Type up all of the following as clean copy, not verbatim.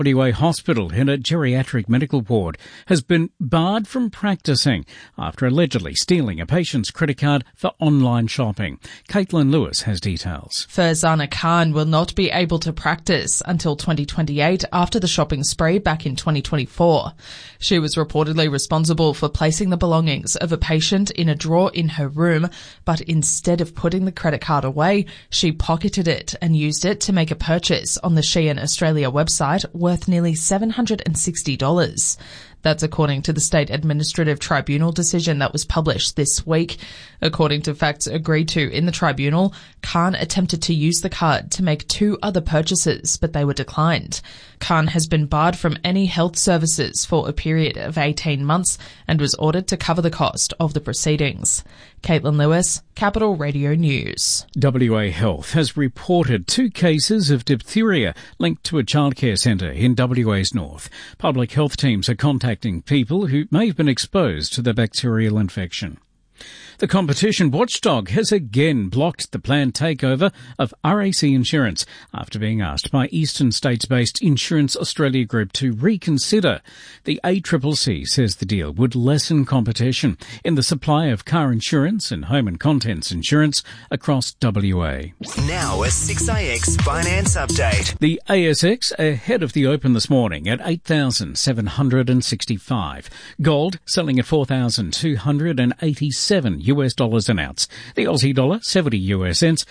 WA hospital in a geriatric medical ward has been barred from practising after allegedly stealing a patient's credit card for online shopping. Caitlin Lewis has details. Farzana Khan will not be able to practice until 2028 after the shopping spree back in 2024. She was reportedly responsible for placing the belongings of a patient in a drawer in her room, but instead of putting the credit card away, she pocketed it and used it to make a purchase on the Shein Australia website worth nearly $760. That's according to the State Administrative Tribunal decision that was published this week. According to facts agreed to in the tribunal, Khan attempted to use the card to make 2 other purchases, but they were declined. Khan has been barred from any health services for a period of 18 months and was ordered to cover the cost of the proceedings. Caitlin Lewis, Capital Radio News. WA Health has reported 2 cases of diphtheria linked to a childcare centre in WA's north. Public health teams are contacting people who may have been exposed to the bacterial infection. The competition watchdog has again blocked the planned takeover of RAC Insurance after being asked by Eastern States-based Insurance Australia Group to reconsider. The ACCC says the deal would lessen competition in the supply of car insurance and home and contents insurance across WA. Now a 6AX Finance Update. The ASX ahead of the open this morning at 8,765. Gold selling at 4,287 US dollars an ounce. The Aussie dollar, 70 US cents,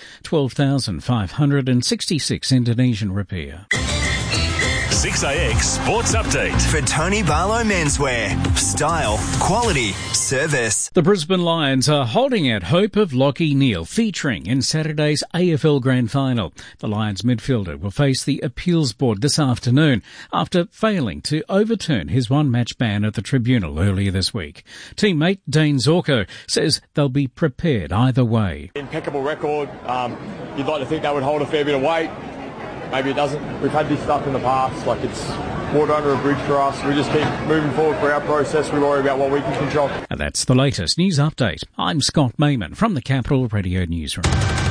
12,566 Indonesian rupiah. 6AX Sports Update. For Tony Barlow Menswear. Style, quality, service. The Brisbane Lions are holding out hope of Lachie Neale featuring in Saturday's AFL Grand Final. The Lions midfielder will face the appeals board this afternoon after failing to overturn his one-match ban at the tribunal earlier this week. Teammate Dane Zorko says they'll be prepared either way. Impeccable record. You'd like to think that would hold a fair bit of weight. Maybe it doesn't. We've had this stuff in the past, like it's water under a bridge for us. We just keep moving forward for our process. We worry about what we can control. And that's the latest news update. I'm Scott Mayman from the Capital Radio Newsroom.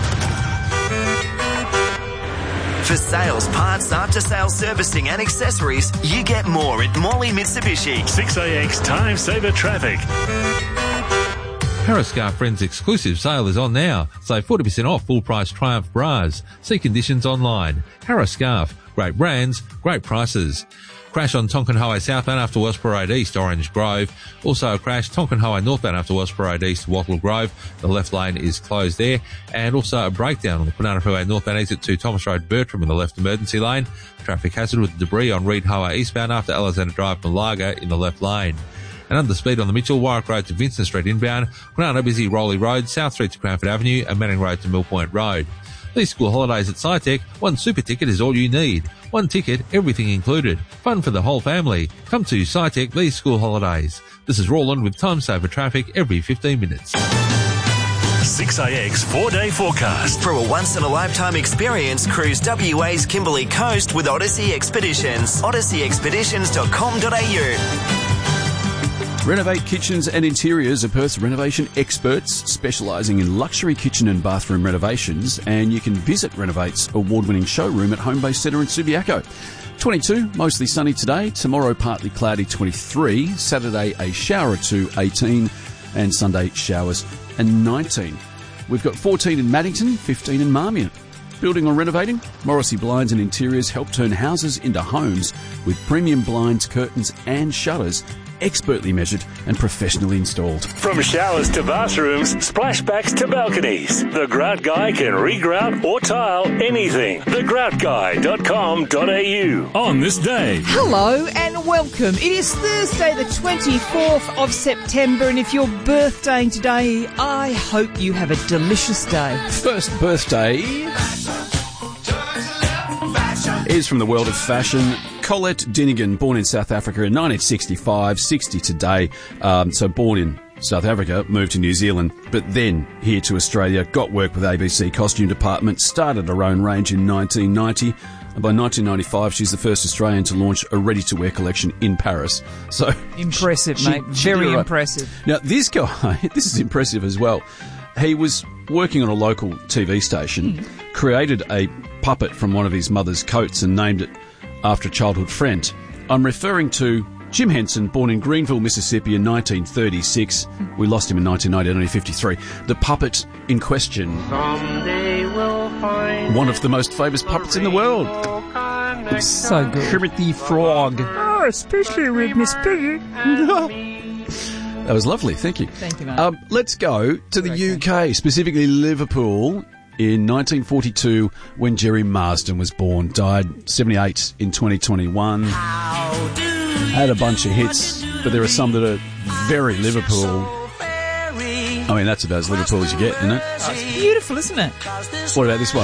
For sales, parts, after-sales servicing and accessories, you get more at Morley Mitsubishi. 6AX Time Saver Traffic. Harriscar Friends exclusive sale is on now. Save 40% off full price Triumph bras. See conditions online. Harriscar, great brands, great prices. Crash on Tonkin Highway southbound after West Parade East, Orange Grove. Also a crash Tonkin Highway northbound after West Parade East, Wattle Grove. The left lane is closed there. And also a breakdown on the Kwinana Freeway northbound exit to Thomas Road, Bertram in the left emergency lane. Traffic hazard with debris on Reed Highway eastbound after Alexander Drive, Malaga in the left lane. And under speed on the Mitchell, Warwick Road to Vincent Street inbound, Kwinana busy Rowley Road, South Street to Cranford Avenue and Manning Road to Mill Point Road. These school holidays at SciTech, one super ticket is all you need. One ticket, everything included. Fun for the whole family. Come to SciTech these school holidays. This is Roland with Time Saver Traffic every 15 minutes. 6AX 4-day forecast. For a once-in-a-lifetime experience, cruise WA's Kimberley Coast with Odyssey Expeditions. odysseyexpeditions.com.au. Renovate Kitchens and Interiors are Perth's renovation experts specialising in luxury kitchen and bathroom renovations, and you can visit Renovate's award-winning showroom at Homebase Centre in Subiaco. 22, mostly sunny today, tomorrow partly cloudy 23, Saturday a shower or two 18, and Sunday showers and 19. We've got 14 in Maddington, 15 in Marmion. Building or renovating? Morrissey Blinds and Interiors help turn houses into homes with premium blinds, curtains and shutters, expertly measured and professionally installed. From showers to bathrooms, splashbacks to balconies, the Grout Guy can regrout or tile anything. thegroutguy.com.au. On this day. Hello and welcome. It is Thursday the 24th of September, and if you're birthdaying today, I hope you have a delicious day. First birthday is from the world of fashion. Colette Dinigan, born in South Africa in 1965, 60 today. So born in South Africa, moved to New Zealand, but then here to Australia, got work with ABC Costume Department, started her own range in 1990, and by 1995 she's the first Australian to launch a ready-to-wear collection in Paris. So impressive, mate. Very impressive. Now, this guy, this is impressive as well. He was working on a local TV station, created a puppet from one of his mother's coats and named it after a childhood friend. I'm referring to Jim Henson, born in Greenville, Mississippi in 1936. We lost him in 1990, only 53. The puppet in question, one of the most famous puppets in the world. It's so good. Kermit the Frog. Oh, especially with Miss Piggy. That was lovely, thank you. Thank you, mate. Let's go to the UK, specifically Liverpool, in 1942 when Jerry Marsden was born. Died 78 in 2021. Had a bunch of hits, but there are some that are very Liverpool. I mean, that's about as Liverpool as you get, isn't it? Oh, it's beautiful, isn't it? What about this one?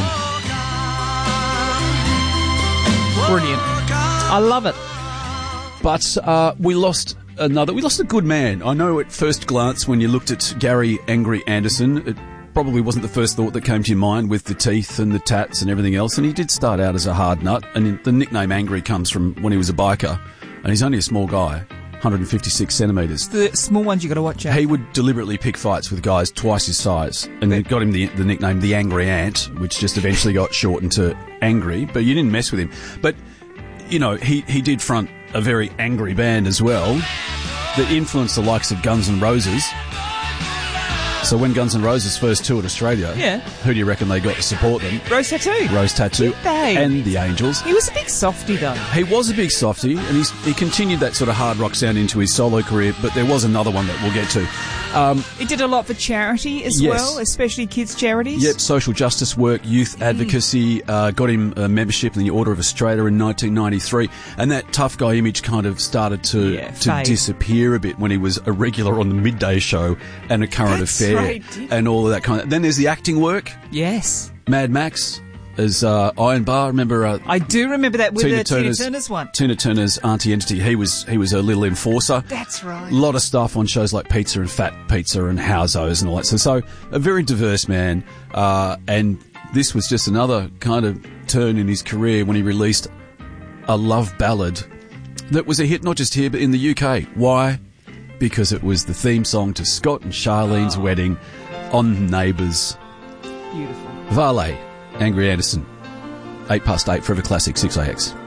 Brilliant. I love it. But we lost a good man. I know at first glance when you looked at Gary Angry Anderson, it probably wasn't the first thought that came to your mind with the teeth and the tats and everything else. And he did start out as a hard nut. And the nickname Angry comes from when he was a biker. And he's only a small guy, 156 centimetres. The small ones you got to watch out. He would deliberately pick fights with guys twice his size. And they got him the nickname The Angry Ant, which just eventually got shortened to Angry. But you didn't mess with him. But, you know, he did front a very angry band as well that influenced the likes of Guns N' Roses. So when Guns N' Roses first toured Australia, who do you reckon they got to support them? Rose Tattoo. Rose Tattoo. Did they? And the Angels. He was a big softie, though. He was a big softie, and he continued that sort of hard rock sound into his solo career, but there was another one that we'll get to. He did a lot for charity as well, especially kids' charities. Yep, social justice work, youth advocacy, got him a membership in the Order of Australia in 1993, and that tough guy image kind of started to disappear a bit when he was a regular on the midday show and A Current Affair and all of that kind of... Then there's the acting work. Yes. Mad Max as Iron Bar. Remember? I do remember that with Tina Turner's one. Tina Turner's Auntie Entity. He was a little enforcer. That's right. A lot of stuff on shows like Pizza and Fat Pizza and Howzos and all that. So a very diverse man. And this was just another kind of turn in his career when he released a love ballad that was a hit not just here but in the UK. Why? Because it was the theme song to Scott and Charlene's wedding on Neighbours. Beautiful. Valet, Angry Anderson. 8 past 8, Forever Classic, 6AX.